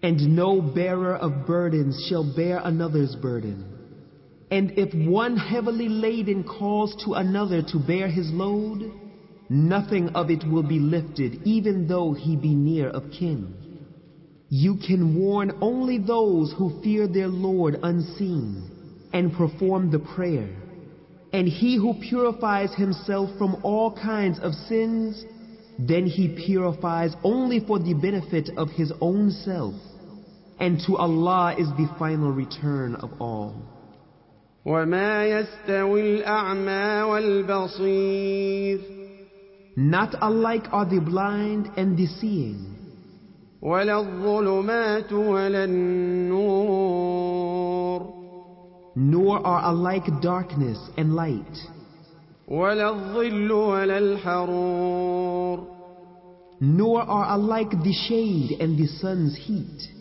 And no bearer of burdens shall bear another's burden. And if one heavily laden calls to another to bear his load, nothing of it will be lifted, even though he be near of kin. You can warn only those who fear their Lord unseen, and perform the prayer. And he who purifies himself from all kinds of sins, then he purifies only for the benefit of his own self. And to Allah is the final return of all. وَمَا يَسْتَوِي الْأَعْمَى وَالْبَصِيرُ Not alike are the blind and the seeing. وَلَا الظُّلُمَاتُ وَلَا النُّورُ Nor are alike darkness and light. وَلَا الظِّلُّ وَلَا الْحَرُورُ Nor are alike the shade and the sun's heat.